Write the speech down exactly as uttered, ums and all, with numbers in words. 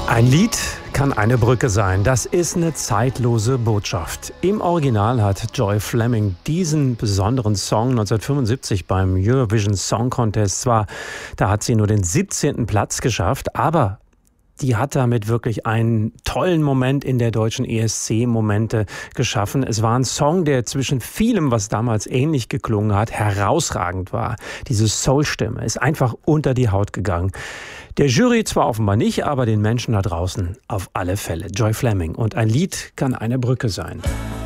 Ein Lied kann eine Brücke sein. Das ist eine zeitlose Botschaft. Im Original hat Joy Fleming diesen besonderen Song neunzehnhundertfünfundsiebzig beim Eurovision Song Contest, zwar, da hat sie nur den siebzehnten Platz geschafft, aber die hat damit wirklich einen tollen Moment in der deutschen E S C-Momente geschaffen. Es war ein Song, der zwischen vielem, was damals ähnlich geklungen hat, herausragend war. Diese Soul-Stimme ist einfach unter die Haut gegangen. Der Jury zwar offenbar nicht, aber den Menschen da draußen auf alle Fälle. Joy Fleming. Und ein Lied kann eine Brücke sein.